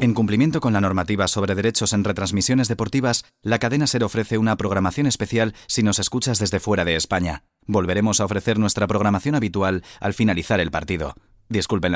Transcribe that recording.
En cumplimiento con la normativa sobre derechos en retransmisiones deportivas, la cadena SER ofrece una programación especial si nos escuchas desde fuera de España. Volveremos a ofrecer nuestra programación habitual al finalizar el partido. Disculpen la